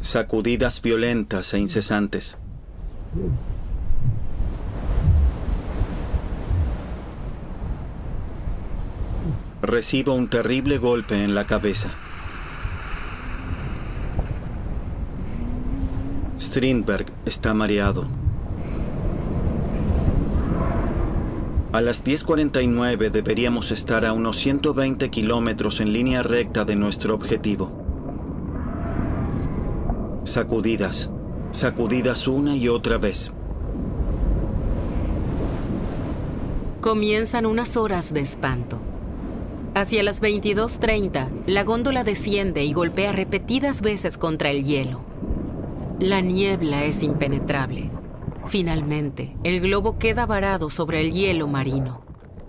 Sacudidas violentas e incesantes. Recibo un terrible golpe en la cabeza. Strindberg está mareado. A las 10:49 deberíamos estar a unos 120 kilómetros en línea recta de nuestro objetivo. Sacudidas, sacudidas una y otra vez. Comienzan unas horas de espanto. Hacia las 22:30, la góndola desciende y golpea repetidas veces contra el hielo. La niebla es impenetrable. Finalmente, el globo queda varado sobre el hielo marino.